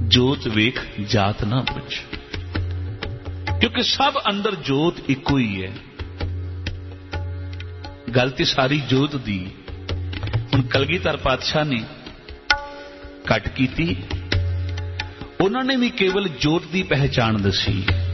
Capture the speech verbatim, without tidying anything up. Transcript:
ਜੋਤ ਵੇਖ ਜਾਤ ਨਾ ਪੁੱਛ, ਕਿਉਂਕਿ ਸਭ ਅੰਦਰ ਜੋਤ ਇੱਕੋ ਹੀ ਹੈ। ਗੱਲ ਤੇ ਸਾਰੀ ਜੋਤ ਦੀ। ਹੁਣ ਕਲਗੀਧਰ ਪਾਤਸ਼ਾਹ ਨੇ ਘੱਟ ਕੀਤੀ, ਉਹਨਾਂ ਨੇ ਵੀ ਕੇਵਲ ਜੋਤ ਦੀ ਪਹਿਚਾਣ ਦੱਸੀ।